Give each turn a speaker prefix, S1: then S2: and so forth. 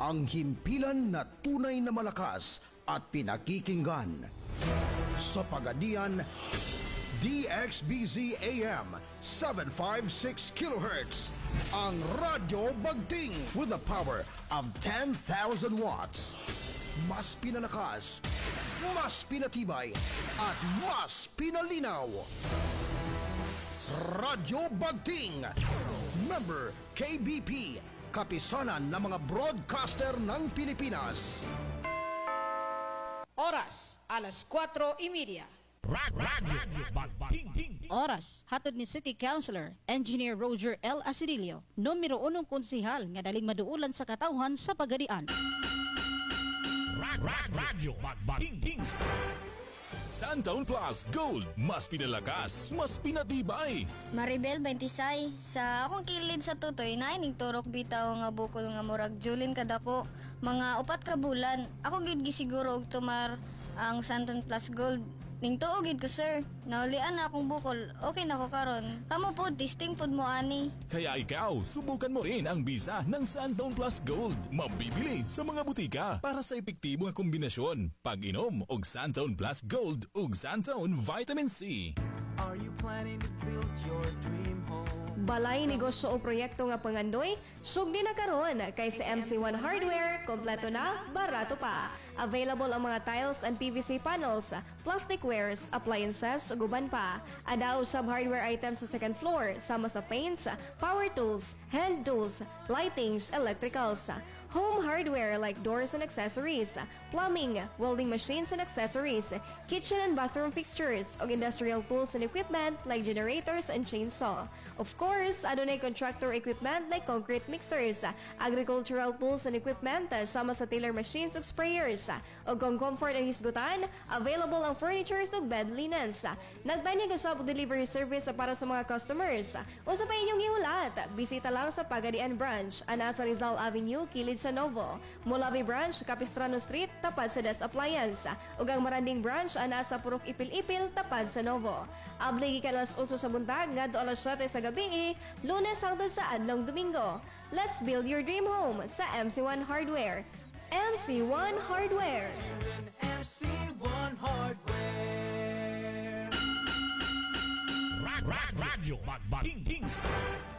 S1: ang himpilan na tunay na malakas at pinakikinggan. Sa Pagadian, DXBZ AM 756 kHz, ang Radyo Bagting with the power of 10,000 watts. Mas pinalakas, mas pinatibay, at mas pinalinaw. Radyo Bagting, member KBP, kapisanan ng mga broadcaster ng Pilipinas.
S2: Oras, alas 4:30.
S3: Radyo Bagting.
S2: Oras, hatod ni City Councilor, Engineer Roger L. Asirilio, numero 1 konsihal nga daling maduulan sa katawhan sa Pagadian.
S3: Radyo Bagting. Santaon Plus Gold, mas pinalakas, mas pinatibay.
S4: Maribel 26, sa akong kilid sa tutoy na ining turok bitaw nga bukol nga murag julin kadako. Mga 4 ka bulan, ako gid gisiguro og tumar ang Santon Plus Gold. Ning tuog gid ko sir, naulian na akong bukol, okay na ko karon. Kamo po, testing pod mo ani.
S3: Kaya ikaw, subukan mo rin ang bisa ng Santaon Plus Gold. Mabibili sa mga butika para sa epektibo nga kombinasyon. Pag-inom og Santaon Plus Gold ug Santaon Vitamin C.
S5: Are you planning to build your dream home?
S6: Balay negosyo o proyekto nga pangandoy, sugdi na karon kay sa MC1 Hardware, kompleto na, barato pa. Available ang mga tiles and PVC panels, plasticwares, appliances, ug uban pa. Adaw sub hardware items sa second floor, sama sa paints, power tools, hand tools, lightings, electricals. Home hardware like doors and accessories, plumbing, welding machines and accessories, kitchen and bathroom fixtures, ug industrial tools and equipment like generators and chainsaw. Of course, adunay contractor equipment like concrete mixers, agricultural tools and equipment, sama sa tiller machines ug sprayers. Ug kung comfort ang hisgutan, available ang furnitures ug bed linens. Nagtanyag usab og delivery service para sa mga customers. Usa pa inyong gihulat, bisita lang sa Pagadian Branch, ana sa Rizal Avenue, kilid sa Novo. Mulabi Branch, Capistrano Street, tapad sa Des Appliance. Ug ang Maranding Branch, ana sa Purok Ipil-Ipil, tapad sa Novo. Abli gikan alas 8 sa buntag ngadto alas 7 sa gabi, Lunes hangtod sa adlong Domingo. Let's build your dream home sa MC1 Hardware. MC1 Hardware.
S5: MC1 Hardware.
S3: Radyo Bagting.